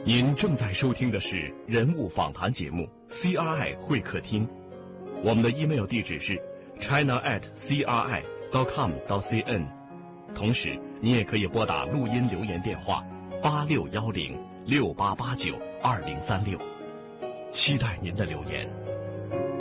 您正在收听的是人物访谈节目 CRI 会客厅，我们的 email 地址是 china@cri.com.cn， 同时你也可以拨打录音留言电话861068892036，期待您的留言。